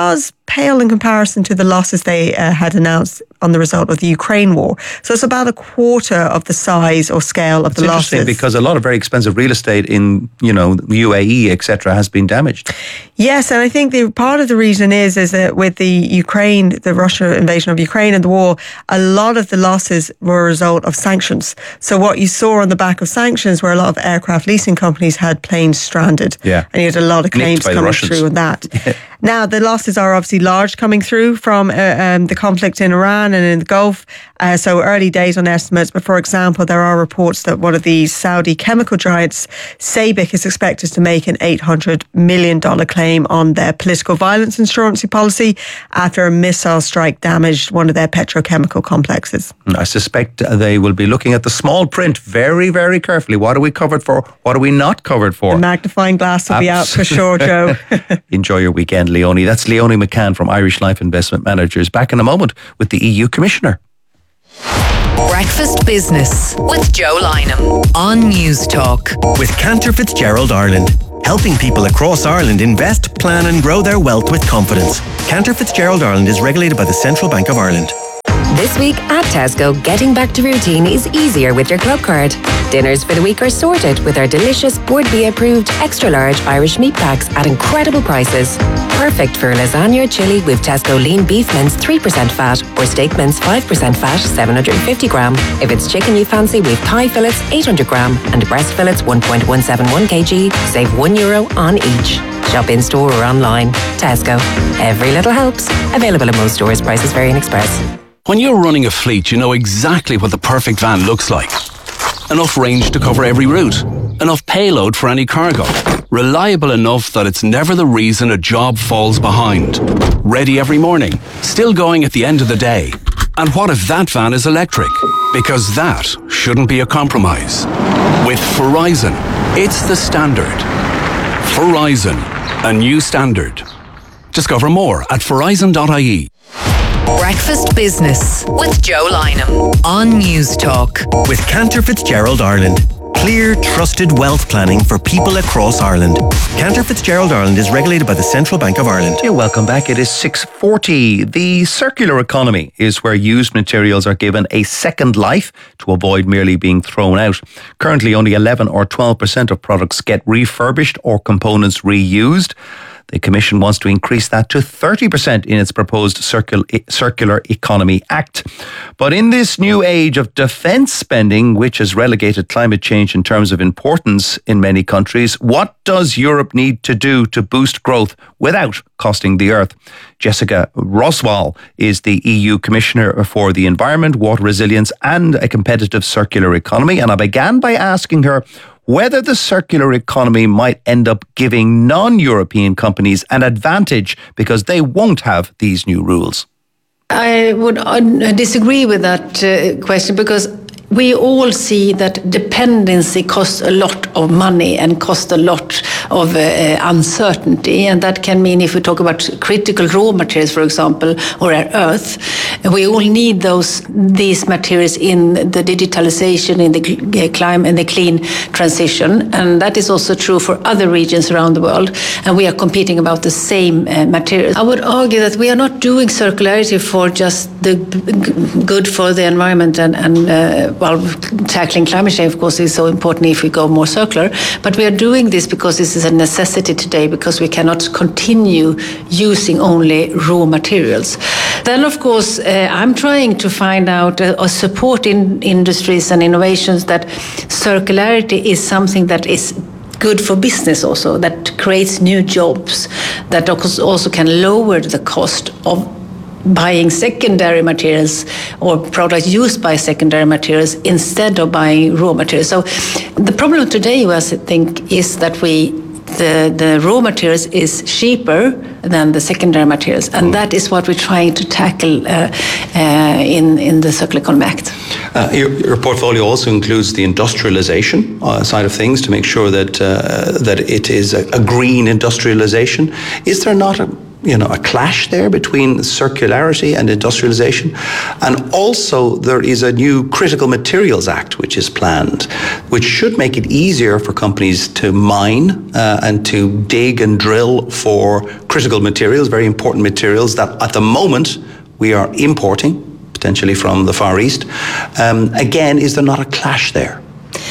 pale in comparison to the losses they uh, had announced on the result of the Ukraine war. So it's about a quarter of the size or scale of it's the interesting losses. Because a lot of very expensive real estate in, you know, U A E, et cetera, has been damaged. Yes, and I think the part of the reason is is that with the Ukraine, the Russia invasion of Ukraine and the war, a lot of the losses were a result of sanctions. So what you saw on the back of sanctions were a lot of aircraft leasing companies had planes stranded. Yeah. And you had a lot of claims coming through on that. Yeah. Now, the losses are obviously large coming through from uh, um, the conflict in Iran and in the Gulf. Uh, so early days on estimates. But for example, there are reports that one of the Saudi chemical giants, SABIC, is expected to make an eight hundred million dollars claim on their political violence insurance policy after a missile strike damaged one of their petrochemical complexes. I suspect they will be looking at the small print very, very carefully. What are we covered for? What are we not covered for? The magnifying glass will be out for sure, Joe. Enjoy your weekend, Leonie. That's Leonie McCann from Irish Life Investment Managers. Back in a moment with the E U Commissioner. Breakfast Business with Joe Lynham on News Talk. With Cantor Fitzgerald Ireland, helping people across Ireland invest, plan and grow their wealth with confidence. Cantor Fitzgerald Ireland is regulated by the Central Bank of Ireland. This week at Tesco, getting back to routine is easier with your club card. Dinners for the week are sorted with our delicious Board B approved extra large Irish meat packs at incredible prices. Perfect for lasagna or chilli with Tesco lean beef mince three percent fat or steak mince five percent fat seven hundred fifty gram. If it's chicken you fancy, we've thigh fillets eight hundred gram and breast fillets one point one seven one kilograms. Save one euro on each. Shop in store or online. Tesco. Every little helps. Available in most stores. Prices vary in Express. When you're running a fleet, you know exactly what the perfect van looks like. Enough range to cover every route. Enough payload for any cargo. Reliable enough that it's never the reason a job falls behind. Ready every morning. Still going at the end of the day. And what if that van is electric? Because that shouldn't be a compromise. With Verizon, it's the standard. Verizon, a new standard. Discover more at verizon dot I E. Breakfast Business with Joe Lynham on News Talk. With Cantor Fitzgerald Ireland. Clear, trusted wealth planning for people across Ireland. Cantor Fitzgerald Ireland is regulated by the Central Bank of Ireland. Yeah, welcome back. It is six forty. The circular economy is where used materials are given a second life to avoid merely being thrown out. Currently, only eleven or twelve percent of products get refurbished or components reused. The Commission wants to increase that to thirty percent in its proposed Circul- Circular Economy Act. But in this new age of defence spending, which has relegated climate change in terms of importance in many countries, what does Europe need to do to boost growth without costing the earth? Jessica Roswell is the E U Commissioner for the Environment, Water Resilience and a Competitive Circular Economy. And I began by asking her whether the circular economy might end up giving non-European companies an advantage because they won't have these new rules. I would disagree with that uh, question because we all see that dependency costs a lot of money and costs a lot of uh, uncertainty. And that can mean, if we talk about critical raw materials, for example, or our earth, we all need those these materials in the digitalization, in the climate, and the clean transition. And that is also true for other regions around the world. And we are competing about the same uh, materials. I would argue that we are not doing circularity for just the g- good for the environment and, and uh, well, tackling climate change, of course, is so important if we go more circular. But we are doing this because this is a necessity today, because we cannot continue using only raw materials. Then, of course, uh, I'm trying to find out uh, or support in industries and innovations that circularity is something that is good for business also, that creates new jobs, that also can lower the cost of buying secondary materials or products used by secondary materials instead of buying raw materials. So the problem today, I think, is that we the, the raw materials is cheaper than the secondary materials, and mm. that is what we're trying to tackle uh, uh, in, in the Circular Economy Act. Uh, your, your portfolio also includes the industrialization uh, side of things to make sure that uh, that it is a, a green industrialization. Is there not a you know, a clash there between circularity and industrialization. And also there is a new Critical Materials Act which is planned, which should make it easier for companies to mine uh, and to dig and drill for critical materials, very important materials that at the moment we are importing, potentially from the Far East. Um, again, is there not a clash there?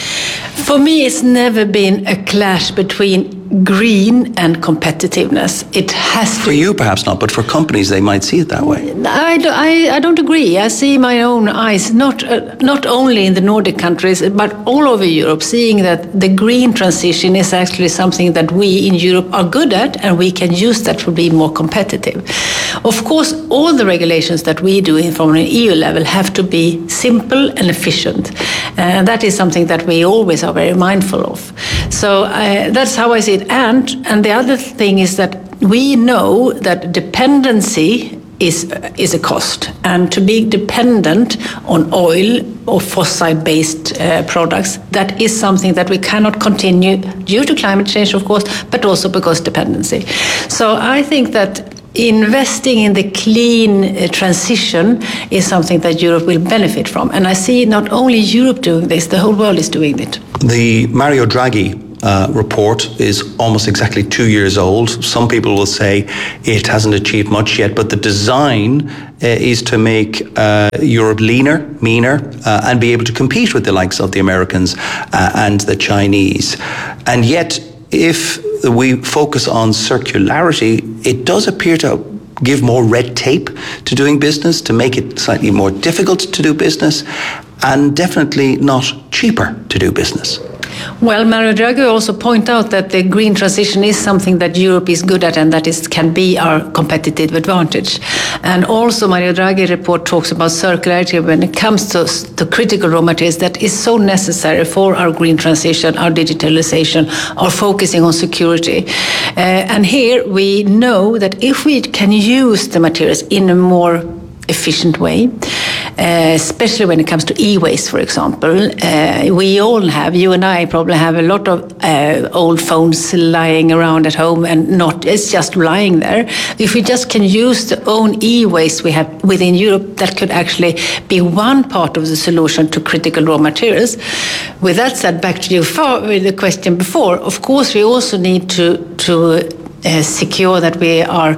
For me, it's never been a clash between green and competitiveness. It has to. For you, perhaps not, but for companies, they might see it that way. I, do, I, I don't agree. I see my own eyes, not uh, not only in the Nordic countries, but all over Europe, seeing that the green transition is actually something that we in Europe are good at, and we can use that to be more competitive. Of course, all the regulations that we do from an E U level have to be simple and efficient. And that is something that we always are very mindful of. So uh, that's how I see it. And, and the other thing is that we know that dependency is, is a cost. And to be dependent on oil or fossil-based uh, products, that is something that we cannot continue due to climate change, of course, but also because dependency. So I think that investing in the clean uh, transition is something that Europe will benefit from. And I see not only Europe doing this, the whole world is doing it. The Mario Draghi uh, report is almost exactly two years old. Some people will say it hasn't achieved much yet, but the design uh, is to make uh, Europe leaner, meaner, uh, and be able to compete with the likes of the Americans uh, and the Chinese. And yet, if we focus on circularity, it does appear to give more red tape to doing business, to make it slightly more difficult to do business, and definitely not cheaper to do business. Well, Mario Draghi also pointed out that the green transition is something that Europe is good at, and that is can be our competitive advantage. And also Mario Draghi report talks about circularity when it comes to, to critical raw materials that is so necessary for our green transition, our digitalization, our focusing on security. Uh, and here we know that if we can use the materials in a more efficient way, uh, especially when it comes to e-waste, for example. Uh, we all have, you and I probably have a lot of uh, old phones lying around at home and not, it's just lying there. If we just can use the own e-waste we have within Europe, that could actually be one part of the solution to critical raw materials. With that said, back to you for, with the question before, of course we also need to, to uh, secure that we are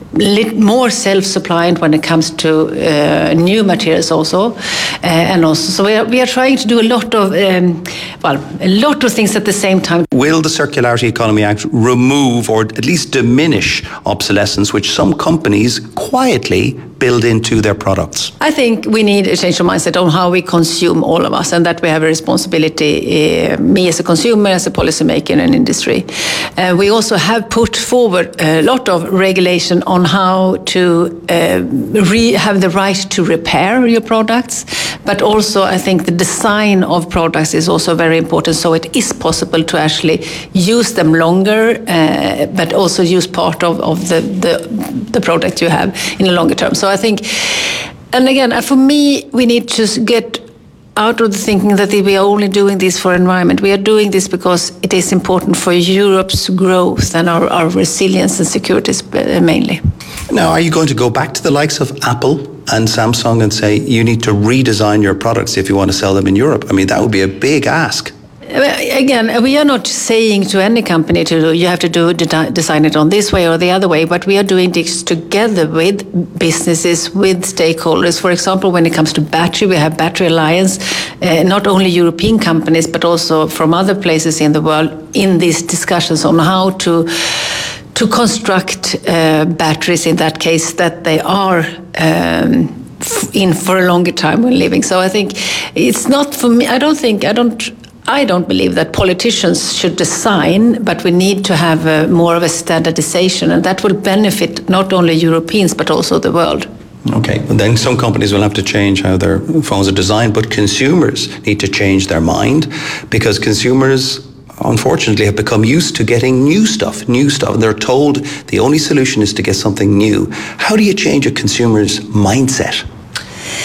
more self-sufficient when it comes to uh, new materials also, uh, and also so we are, we are trying to do a lot of um, well a lot of things at the same time. Will the Circularity Economy Act remove or at least diminish obsolescence, which some companies quietly build into their products? I think we need a change of mindset on how we consume, all of us, and that we have a responsibility, uh, me as a consumer, as a policymaker in an industry. Uh, we also have put forward a lot of regulation on how to uh, re- have the right to repair your products, but also I think the design of products is also very important, so it is possible to actually use them longer, uh, but also use part of, of the, the, the product you have in a longer term. So I think, and again, for me, we need to get out of the thinking that we are only doing this for environment. We are doing this because it is important for Europe's growth and our, our resilience and security mainly. Now, are you going to go back to the likes of Apple and Samsung and say you need to redesign your products if you want to sell them in Europe? I mean, that would be a big ask. Again, we are not saying to any company to do, you have to do design it on this way or the other way, but we are doing this together with businesses, with stakeholders. For example, when it comes to battery, we have Battery Alliance, uh, not only European companies, but also from other places in the world in these discussions on how to to construct uh, batteries in that case that they are um, in for a longer time when living. So I think it's not for me, I don't think, I don't I don't believe that politicians should design, but we need to have a, more of a standardization, and that will benefit not only Europeans but also the world. Okay, and then some companies will have to change how their phones are designed, but consumers need to change their mind, because consumers unfortunately have become used to getting new stuff, new stuff. And they're told the only solution is to get something new. How do you change a consumer's mindset?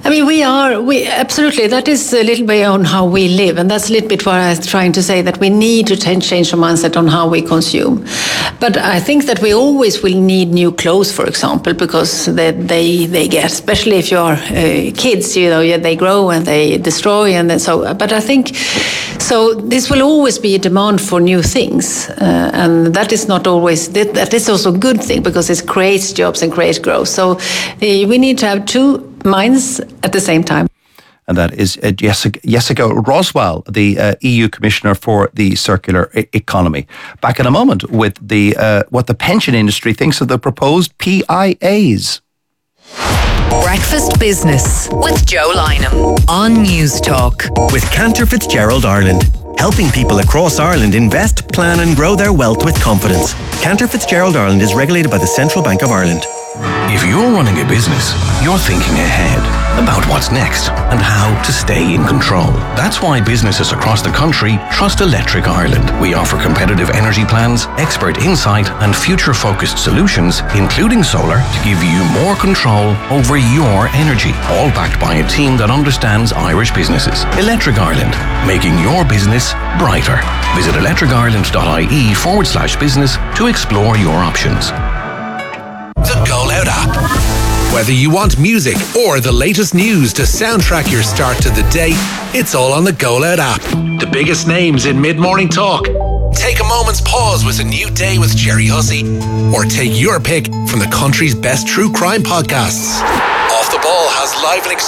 I mean, we are, we absolutely, that is a little bit on how we live. And that's a little bit what I was trying to say, that we need to t- change our mindset on how we consume. But I think that we always will need new clothes, for example, because they, they, they get, especially if you're uh, kids, you know, yeah, they grow and they destroy. And then so, but I think, so this will always be a demand for new things. Uh, and that is not always, that, that is also a good thing because it creates jobs and creates growth. So uh, we need to have two minds at the same time. And that is uh, Jessica, Jessica Roswell, the uh, E U Commissioner for the Circular e- Economy. Back in a moment with the uh, what the pension industry thinks of the proposed P I As. Breakfast Business with Joe Lynham on News Talk. With Cantor Fitzgerald Ireland, helping people across Ireland invest, plan and grow their wealth with confidence. Cantor Fitzgerald Ireland is regulated by the Central Bank of Ireland. If you're running a business, you're thinking ahead about what's next and how to stay in control. That's why businesses across the country trust Electric Ireland. We offer competitive energy plans, expert insight and future-focused solutions, including solar, to give you more control over your energy, all backed by a team that understands Irish businesses. Electric Ireland, making your business brighter. Visit electricireland.ie forward slash business to explore your options. The Go Loud app. Whether you want music or the latest news to soundtrack your start to the day, it's all on the Go Loud app. The biggest names in mid-morning talk. Take a moment's pause with A New Day with Jerry Hussey, or take your pick from the country's best true crime podcasts. Off the Ball has live and exclusive